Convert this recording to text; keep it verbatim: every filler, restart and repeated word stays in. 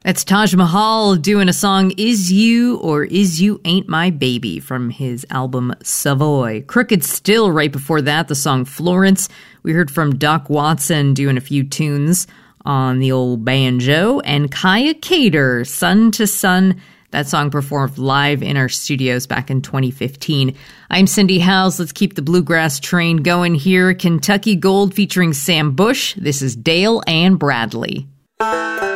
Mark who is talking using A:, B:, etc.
A: That's Taj Mahal doing a song, Is You or Is You Ain't My Baby, from his album Savoy. Crooked Still right before that, the song Florence. We heard from Doc Watson doing a few tunes on the old banjo. And Kaya Cater, Sun to Sun. That song performed live in our studios back in twenty fifteen. I'm Cindy Howes. Let's keep the bluegrass train going here. Kentucky Gold featuring Sam Bush. This is Dale and Bradley.